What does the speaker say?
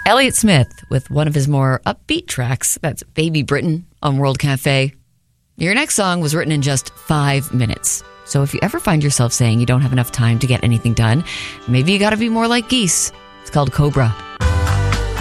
Elliott Smith with one of his more upbeat tracks. That's Baby Britain on World Cafe. Your next song was written in just 5 minutes. So if you ever find yourself saying you don't have enough time to get anything done, maybe you got to be more like Geese. It's called Cobra.